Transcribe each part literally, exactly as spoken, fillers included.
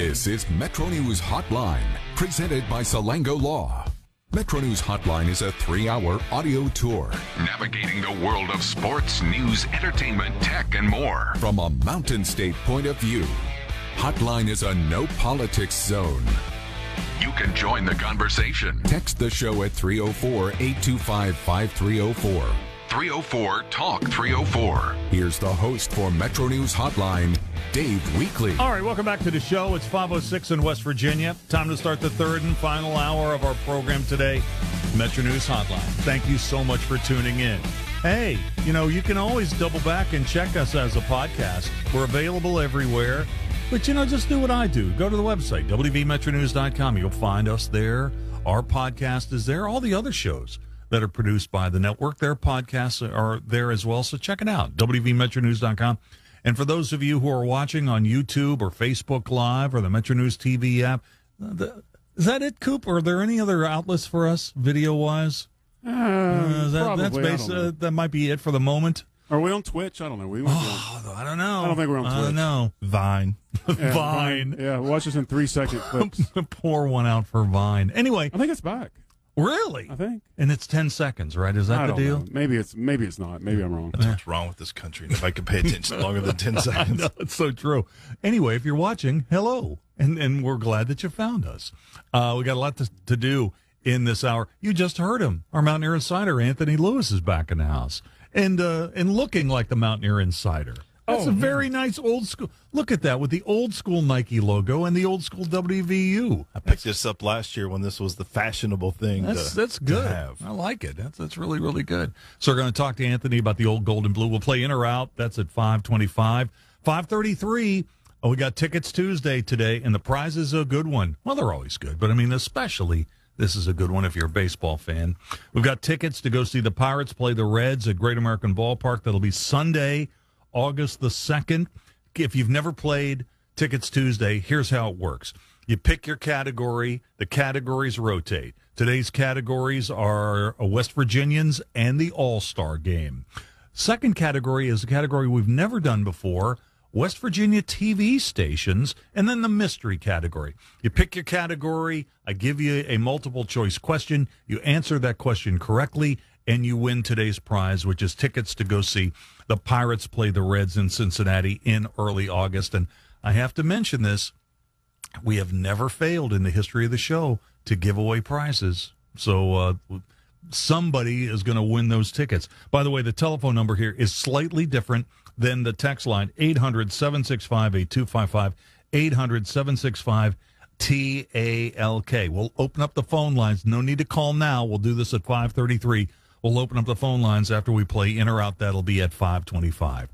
This is Metro News Hotline, presented by Salango Law. Metro News Hotline is a three-hour audio tour navigating the world of sports, news, entertainment, tech, and more from a Mountain State point of view. Hotline is a no-politics zone. You can join the conversation. Text the show at three oh four, eight two five, five three oh four. three oh four, talk three oh four. Here's the host for Metro News Hotline, Dave Weekley. All right, welcome back to the show. It's five oh six in West Virginia. Time to start the third and final hour of our program today, Metro News Hotline. Thank you so much for tuning in. Hey, you know, you can always double back and check us as a podcast. We're available everywhere. But, you know, just do what I do. Go to the website, w v metro news dot com. You'll find us there. Our podcast is there. All the other shows that are produced by the network, their podcasts are there as well. So check it out, w v metro news dot com. And for those of you who are watching on YouTube or Facebook Live or the Metro News T V app, the, is that it, Coop? Or are there any other outlets for us video-wise? Uh, uh, is that, probably. that's base, uh, that might be it for the moment. Are we on Twitch? I don't know. We oh, I don't know. I don't think we're on Twitch. I don't know. Vine. Yeah, Vine. Yeah, watch us in three-second clips. Pour one out for Vine. Anyway. I think it's back. Really? I think. And it's ten seconds, right? Is that I the don't deal? know. Maybe it's maybe it's not. Maybe I'm wrong. That's what's wrong with this country. If I could pay attention longer than ten seconds. No, it's so true. Anyway, if you're watching, hello. And and we're glad that you found us. Uh, we got a lot to, to do in this hour. You just heard him. Our Mountaineer Insider, Anthony Lewis, is back in the house. And uh, and looking like the Mountaineer Insider. That's oh, a very man. nice old school. Look at that with the old school Nike logo and the old school W V U. I picked this up last year when this was the fashionable thing that's, to, that's good. to have. I like it. That's that's really, really good. So we're going to talk to Anthony about the old gold and blue. We'll play in or out. That's at five twenty-five. five thirty-three. Oh, we got Tickets Tuesday today, and the prize is a good one. Well, they're always good, but I mean, especially this is a good one if you're a baseball fan. We've got tickets to go see the Pirates play the Reds at Great American Ballpark. That'll be Sunday, August the second. If you've never played Tickets Tuesday, here's how it works. You pick your category. The categories rotate. Today's categories are West Virginians and the All-Star Game. Second category is a category we've never done before, West Virginia T V stations, and then the mystery category. You pick your category, I give you a multiple choice question, you answer that question correctly, and you win today's prize, which is tickets to go see the Pirates play the Reds in Cincinnati in early August. And I have to mention this, we have never failed in the history of the show to give away prizes. So uh, somebody is going to win those tickets. By the way, the telephone number here is slightly different than the text line, eight hundred, seven six five, eight two five five, eight hundred, seven six five, T A L K. We'll open up the phone lines. No need to call now. We'll do this at five thirty-three. We'll open up the phone lines after we play in or out. That'll be at five twenty-five.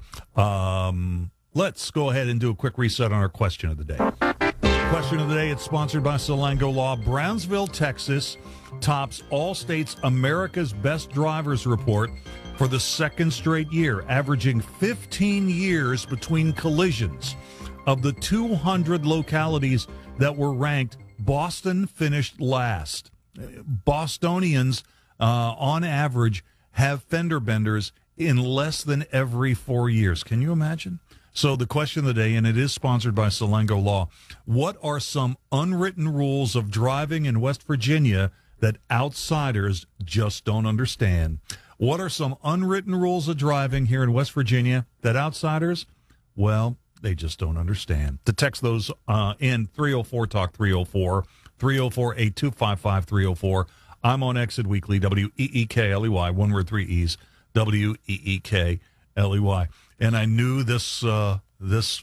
Um, let's go ahead and do a quick reset on our question of the day. Question of the day, it's sponsored by Salango Law. Brownsville, Texas tops Allstate's America's Best Drivers Report for the second straight year, averaging fifteen years between collisions. Of the two hundred localities that were ranked, Boston finished last. Bostonians, uh, on average, have fender benders in less than every four years. Can you imagine? So the question of the day, and it is sponsored by Salango Law, what are some unwritten rules of driving in West Virginia that outsiders just don't understand? What are some unwritten rules of driving here in West Virginia that outsiders, well, they just don't understand? To text those uh, in three oh four talk three oh four, three oh four, eight two five five, three oh four. I'm on Exit Weekly, W E E K L E Y, one word, three E's, W E E K L E Y. And I knew this uh, this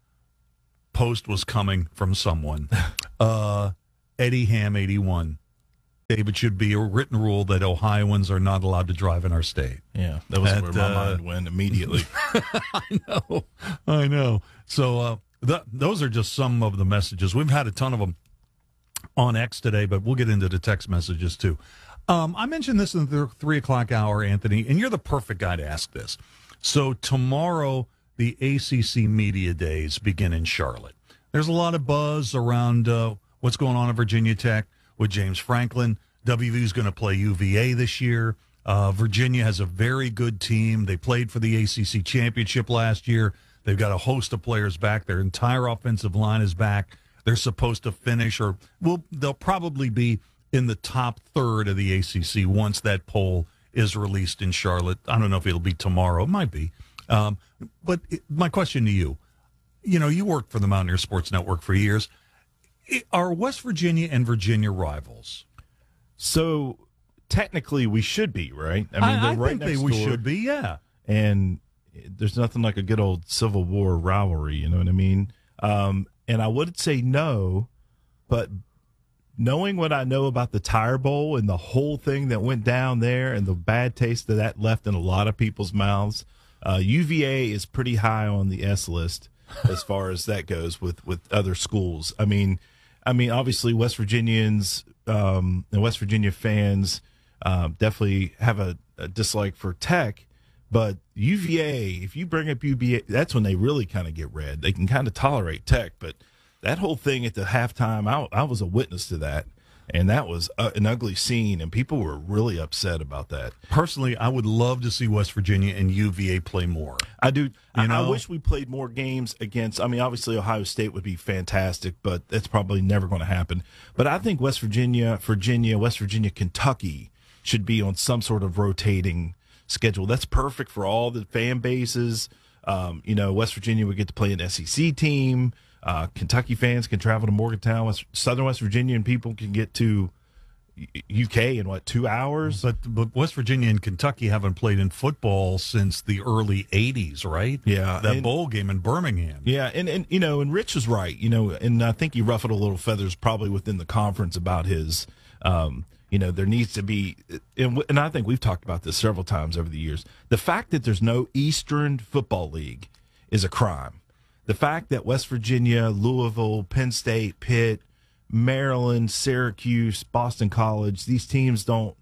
post was coming from someone. Uh, Eddie Ham eighty-one. David, should be a written rule that Ohioans are not allowed to drive in our state. Yeah, that was At, where my uh, mind went immediately. I know, I know. So uh, th- those are just some of the messages. We've had a ton of them on X today, but we'll get into the text messages too. Um, I mentioned this in the three o'clock hour, Anthony, and you're the perfect guy to ask this. So tomorrow, the A C C Media Days begin in Charlotte. There's a lot of buzz around uh, what's going on at Virginia Tech with James Franklin. W V U is going to play U V A this year. Uh, Virginia has a very good team. They played for the A C C championship last year. They've got a host of players back. Their entire offensive line is back. They're supposed to finish, or well, they'll probably be in the top third of the A C C once that poll is released in Charlotte. I don't know if it'll be tomorrow. It might be. Um, but it, my question to you, you know, you worked for the Mountaineer Sports Network for years. Are West Virginia and Virginia rivals? So technically we should be, right? I mean, they're I, I right think next they, we door, should be, yeah. And there's nothing like a good old Civil War rivalry, you know what I mean? Um, and I would say no, but knowing what I know about the Tire Bowl and the whole thing that went down there and the bad taste that that left in a lot of people's mouths, uh, U V A is pretty high on the S list as far as that goes with, with other schools. I mean, I mean, obviously West Virginians um, and West Virginia fans uh, definitely have a, a dislike for Tech, but U V A, if you bring up U V A, that's when they really kind of get red. They can kind of tolerate Tech, but that whole thing at the halftime, I, I was a witness to that, and that was a, an ugly scene, and people were really upset about that. Personally, I would love to see West Virginia and U V A play more. I do. I, know? I wish we played more games against. I mean, obviously Ohio State would be fantastic, but that's probably never going to happen. But I think West Virginia, Virginia, West Virginia, Kentucky should be on some sort of rotating schedule. That's perfect for all the fan bases. Um, you know, West Virginia would get to play an S E C team. Uh, Kentucky fans can travel to Morgantown. West, Southern West Virginian people can get to U K in, what, two hours? But but West Virginia and Kentucky haven't played in football since the early eighties, right? Yeah. That and, bowl game in Birmingham. Yeah, and, and, you know, and Rich is right, you know, and I think he ruffled a little feathers probably within the conference about his, um, you know, there needs to be, and, and I think we've talked about this several times over the years, the fact that there's no Eastern Football League is a crime. The fact that West Virginia, Louisville, Penn State, Pitt, Maryland, Syracuse, Boston College, these teams don't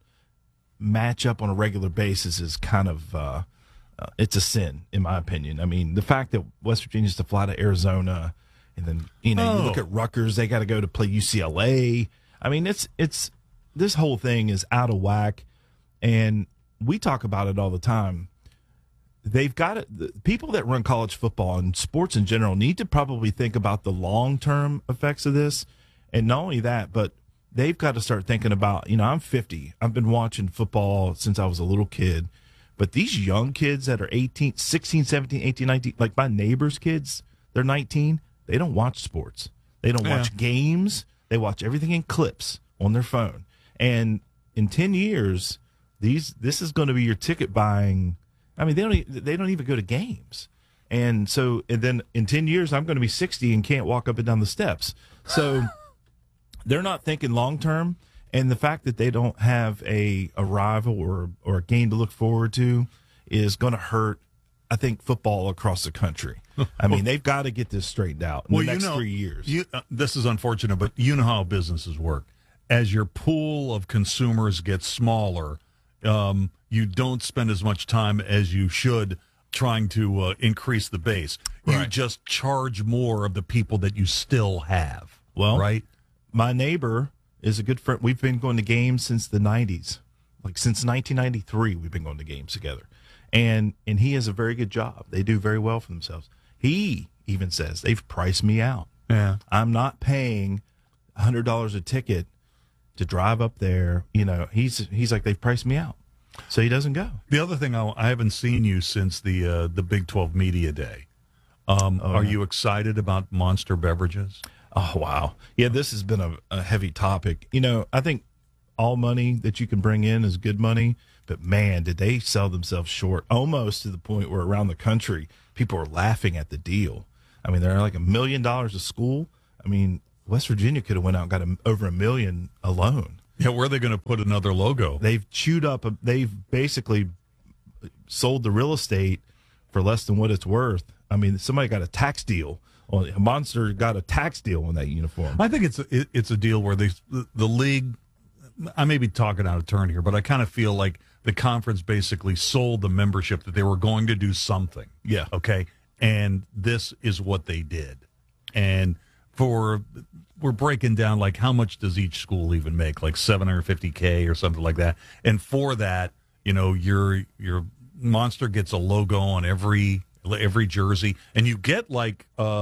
match up on a regular basis is kind of, uh, uh, it's a sin, in my opinion. I mean, the fact that West Virginia has to fly to Arizona, and then, you know, Oh. you look at Rutgers, they got to go to play U C L A. I mean, it's, it's, this whole thing is out of whack, and we talk about it all the time. They've got it. The people that run college football and sports in general need to probably think about the long-term effects of this. And not only that, but they've got to start thinking about, you know, I'm fifty. I've been watching football since I was a little kid. But these young kids that are eighteen, sixteen, seventeen, eighteen, nineteen, like my neighbor's kids, they're nineteen. They don't watch sports. They don't Yeah. watch games. They watch everything in clips on their phone. And in ten years, these this is going to be your ticket buying. I mean, they don't e- they don't even go to games. And so, and then in ten years, I'm going to be sixty and can't walk up and down the steps. So they're not thinking long term. And the fact that they don't have a, a rival or, or a game to look forward to is going to hurt, I think, football across the country. I mean, they've got to get this straightened out in Well, the next you know, three years. You, uh, this is unfortunate, but you know how businesses work. As your pool of consumers gets smaller, um, you don't spend as much time as you should trying to uh, increase the base. You Right. just charge more of the people that you still have. Well, right? My neighbor is a good friend. We've been going to games since the nineties. Like since nineteen ninety-three, we've been going to games together. And and he has a very good job. They do very well for themselves. He even says, they've priced me out. Yeah. I'm not paying one hundred dollars a ticket to drive up there. You know, he's he's like, they've priced me out. So he doesn't go. The other thing, I, I haven't seen you since the uh, the Big twelve Media Day. Um, Oh, are yeah. you excited about Monster beverages? Oh, wow. Yeah, this has been a, a heavy topic. You know, I think all money that you can bring in is good money, but man, did they sell themselves short, almost to the point where around the country, people are laughing at the deal. I mean, they're like a million dollars a school. I mean, West Virginia could have went out and got a, over a million alone. Yeah, where are they going to put another logo? They've chewed up, a, they've basically sold the real estate for less than what it's worth. I mean, somebody got a tax deal. Well, Monster got a tax deal on that uniform. I think it's a, it, it's a deal where they, the, the league, I may be talking out of turn here, but I kind of feel like the conference basically sold the membership that they were going to do something. Yeah. Okay. And this is what they did. And for, we're breaking down like how much does each school even make? Like seven hundred fifty K or something like that. And for that, you know, your, your Monster gets a logo on every, every jersey, and you get like, uh,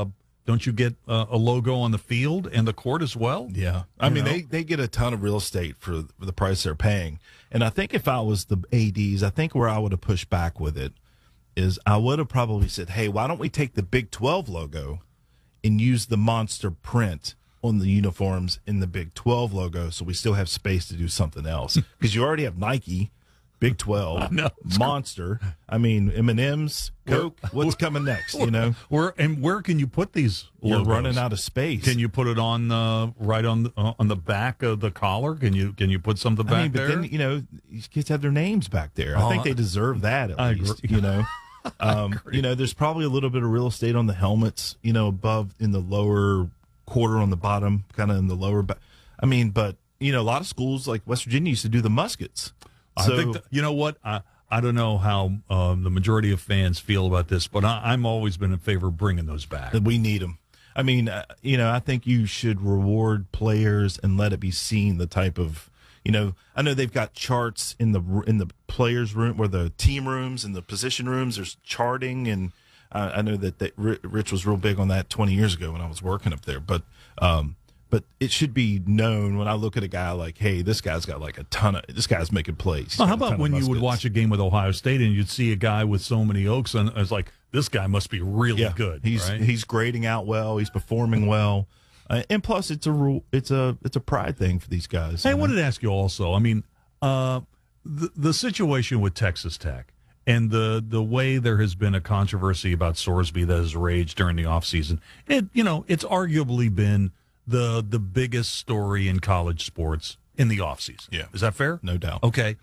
don't you get uh, a logo on the field and the court as well? Yeah. I You mean, know? they, they get a ton of real estate for, for the price they're paying. And I think if I was the A Ds, I think where I would have pushed back with it is I would have probably said, hey, why don't we take the Big twelve logo and use the monster print on the uniforms in the Big twelve logo so we still have space to do something else? Because you already have Nike, Big twelve, know. Monster. I mean, M and M's, Coke. What's coming next, you know? Where and where can you put these You're logos? running out of space. Can you put it on uh, right on the, uh, on the back of the collar? Can you can you put something back I mean, but there? then, you know, these kids have their names back there. I Oh, think they deserve that at I least, agree. you know. Um, you know, there's probably a little bit of real estate on the helmets, you know, above in the lower quarter on the bottom, kind of in the lower back. I mean, but, you know, a lot of schools like West Virginia used to do the muskets. I So, think that, you know what I I don't know how um, the majority of fans feel about this, but I, I'm always been in favor of bringing those back. that we need them. I mean, uh, you know, I think you should reward players and let it be seen the type of, you know, I know they've got charts in the in the players' room, where the team rooms and the position rooms. There's charting, and uh, I know that, that Rich was real big on that twenty years ago when I was working up there. But um, but it should be known when I look at a guy like, hey, this guy's got like a ton of, this guy's making plays. He's Well, how got a ton about of when you would muskets. watch a game with Ohio State and you'd see a guy with so many oaks, and it's like, this guy must be really Yeah, good. He's right? he's grading out well. He's performing well, uh, and plus it's a rule. It's a it's a pride thing for these guys. Hey, I you know? wanted to ask you also. I mean, uh, the the situation with Texas Tech and the the way there has been a controversy about Sorsby that has raged during the offseason. It you know it's arguably been the the biggest story in college sports in the offseason. Yeah. Is that fair? No doubt. Okay.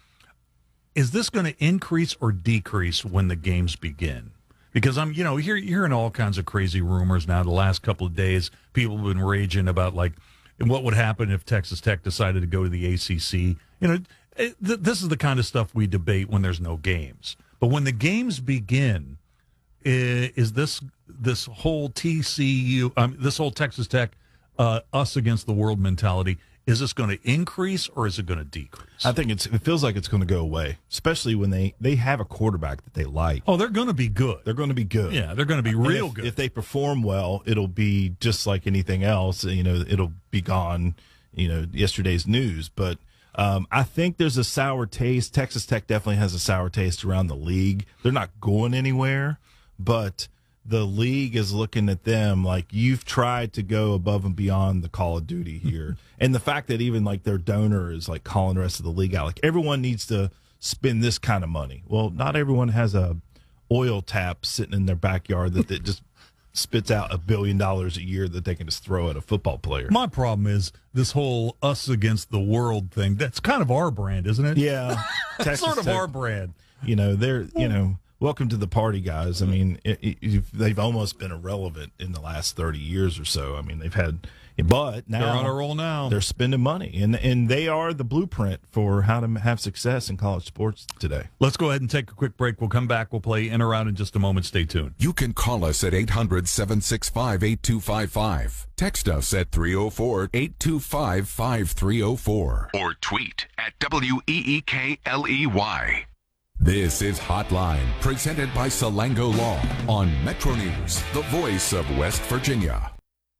Is this going to increase or decrease when the games begin? Because I'm, you know, hear, hearing all kinds of crazy rumors now. The last couple of days, people have been raging about like what would happen if Texas Tech decided to go to the A C C. You know, it, th- this is the kind of stuff we debate when there's no games. But when the games begin, is, is this this whole T C U, um, this whole Texas Tech, uh, us against the world mentality? Is this going to increase or is it going to decrease? I think it's. It feels like it's going to go away, especially when they they have a quarterback that they like. Oh, they're going to be good. They're going to be good. Yeah, they're going to be And real if, good. If they perform well, it'll be just like anything else. You know, it'll be gone. You know, yesterday's news. But um, I think there's a sour taste. Texas Tech definitely has a sour taste around the league. They're not going anywhere, but the league is looking at them like, you've tried to go above and beyond the Call of Duty here. And the fact that even like their donor is like calling the rest of the league out, like everyone needs to spend this kind of money. Well, not everyone has a oil tap sitting in their backyard that, that just spits out a billion dollars a year that they can just throw at a football player. My problem is this whole us against the world thing. That's kind of our brand, isn't it? Yeah. Texas sort of Tech, our brand. You know, they're, you know, welcome to the party, guys. I mean, it, it, they've almost been irrelevant in the last thirty years or so. I mean, they've had, but now They're on a roll now. they're spending money, and and they are the blueprint for how to have success in college sports today. Let's go ahead and take a quick break. We'll come back. We'll play in or out in just a moment. Stay tuned. You can call us at eight hundred, seven six five, eight two five five. Text us at three oh four, eight two five, five three oh four. Or tweet at W E E K L E Y. This is Hotline, presented by Salango Law on Metro News, the voice of West Virginia.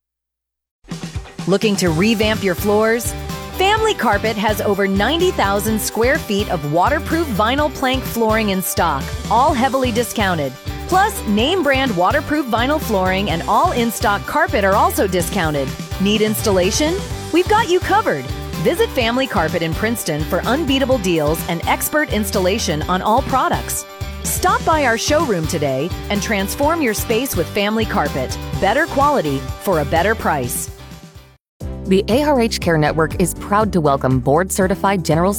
Looking to revamp your floors? Family Carpet has over ninety thousand square feet of waterproof vinyl plank flooring in stock, all heavily discounted. Plus, name brand waterproof vinyl flooring and all in-stock carpet are also discounted. Need installation? We've got you covered. Visit Family Carpet in Princeton for unbeatable deals and expert installation on all products. Stop by our showroom today and transform your space with Family Carpet. Better quality for a better price. The A R H Care Network is proud to welcome board-certified general